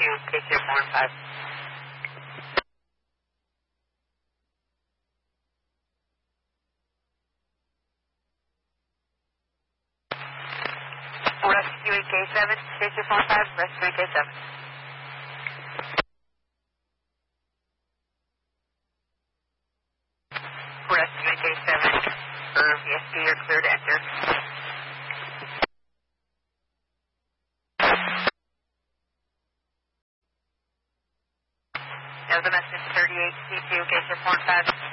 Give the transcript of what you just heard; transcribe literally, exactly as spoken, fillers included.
two, K zero four one five. Rescue K seven, K zero four one five, rescue K seven. Rescue K seven, Irv, yes, you're clear to enter. Now the message thirty-eight, C two, K zero four one five.